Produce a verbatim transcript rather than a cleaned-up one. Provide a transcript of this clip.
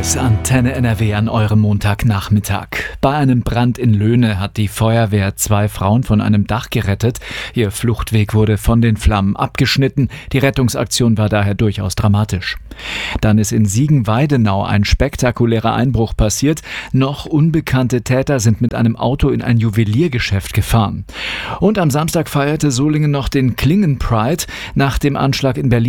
ist Antenne N R W an eurem Montagnachmittag. Bei einem Brand in Löhne hat die Feuerwehr zwei Frauen von einem Dach gerettet. Ihr Fluchtweg wurde von den Flammen abgeschnitten. Die Rettungsaktion war daher durchaus dramatisch. Dann ist in Siegen-Weidenau ein spektakulärer Einbruch passiert. Noch unbekannte Täter sind mit einem Auto in ein Juweliergeschäft gefahren. Und am Samstag feierte Solingen noch den Klingen Pride. Nach dem Anschlag in Berlin